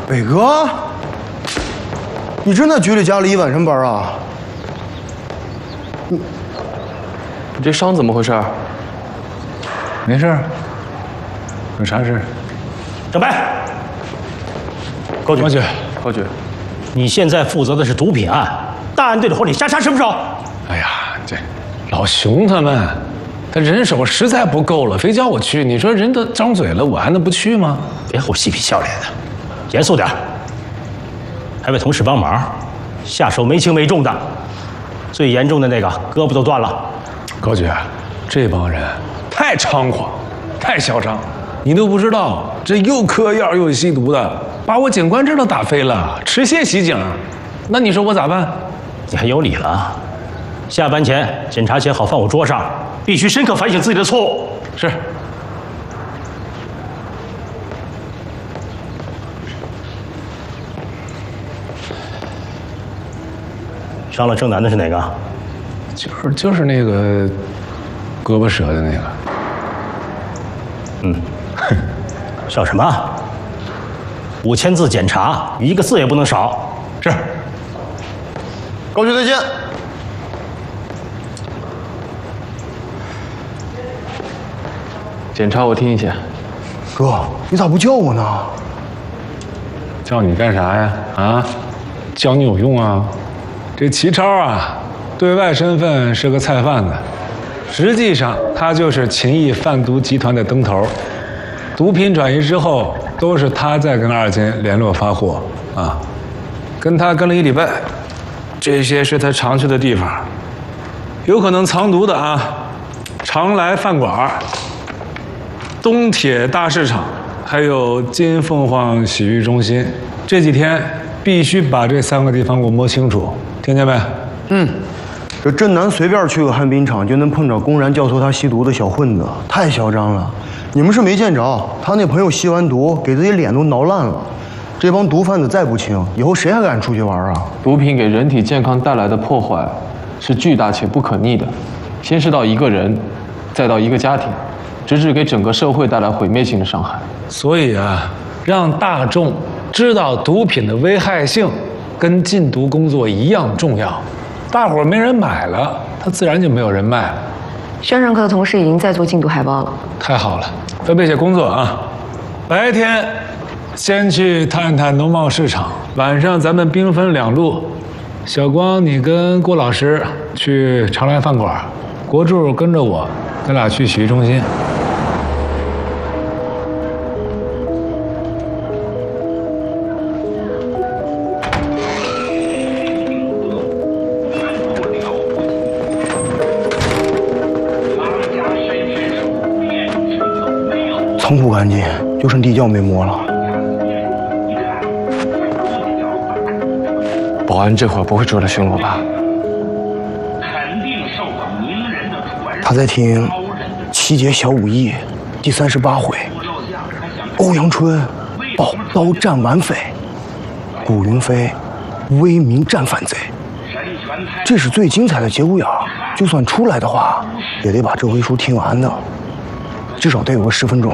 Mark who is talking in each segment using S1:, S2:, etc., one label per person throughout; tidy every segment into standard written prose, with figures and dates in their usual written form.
S1: 北哥，你真在局里加了1晚上班啊？
S2: 你这伤怎么回事？
S3: 没事，有啥事？
S4: 小白，高局，
S2: 高局，
S4: 你现在负责的是毒品案，大案队的活你瞎伸不手。
S3: 哎呀，这老熊他们，他人手实在不够了，非叫我去。你说人都张嘴了，我还能不去吗？
S4: 别和我嬉皮笑脸的，严肃点。还为同事帮忙，下手没轻没重的，最严重的那个胳膊都断了。
S3: 高局，这帮人太猖狂，太嚣张，你都不知道，这又嗑药又吸毒的，把我警官证都打飞了，持械袭警。那你说我咋办？
S4: 你还有理了？下班前检查写好放我桌上，必须深刻反省自己的错误。
S3: 是。
S4: 伤了郑楠的是哪个？
S3: 就是那个胳膊折的那个。
S4: 笑什么？5000字检查，1个字也不能少。
S3: 是。
S1: 高局再见。
S2: 检查我听一下。
S1: 哥，你咋不叫我呢？
S3: 叫你干啥呀？啊？叫你有用啊？这齐超啊，对外身份是个菜贩子，实际上他就是秦毅贩毒集团的灯头。毒品转移之后，都是他在跟2金联络发货啊。跟他跟了1礼拜，这些是他常去的地方，有可能藏毒的啊，常来饭馆、东铁大市场，还有金凤凰洗浴中心。这几天必须把这3个地方给我摸清楚，听见没？
S1: 这郑楠随便去个旱冰场就能碰着公然教唆他吸毒的小混子，太嚣张了。你们是没见着，他那朋友吸完毒，给自己脸都挠烂了。这帮毒贩子再不轻，以后谁还敢出去玩啊？
S2: 毒品给人体健康带来的破坏是巨大且不可逆的，先是到一个人，再到一个家庭，直至给整个社会带来毁灭性的伤害。
S3: 所以啊，让大众知道毒品的危害性，跟禁毒工作一样重要。大伙儿没人买了，他自然就没有人卖了。
S5: 宣传科的同事已经在做禁毒海报了。
S3: 太好了，分配些工作啊。白天先去探探农贸市场，晚上咱们兵分2路。小光，你跟郭老师去长来饭馆，国柱跟着我，咱俩去洗浴中心。
S1: 仓库干净，就剩地窖没摸了。
S2: 保安这会儿不会出来巡逻吧？
S1: 他在听7节小武艺第38回，欧阳春宝刀战顽匪，古云飞威名战反贼。这是最精彩的节骨眼，就算出来的话，也得把这回书听完的，至少得有个10分钟。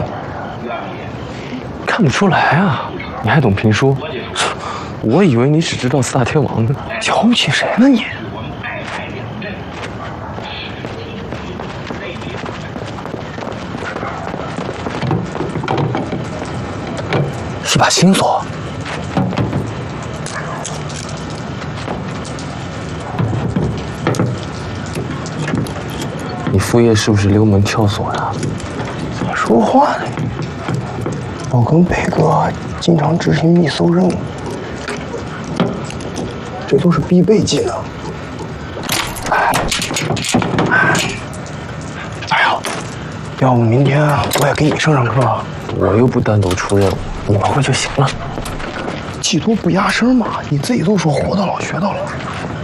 S2: 看不出来啊，你还懂评书？我以为你只知道4大天王呢。
S1: 瞧不起谁呢你？是把新锁。
S2: 你副业是不是溜门撬锁呀？
S1: 怎么说话呢？我跟北哥经常执行密搜任务，这都是必备技能。哎呀，要不明天我也给你上课？
S2: 我又不单独出任务，你们会就行了。
S1: 技多不压身嘛，你自己都说活到老学到老。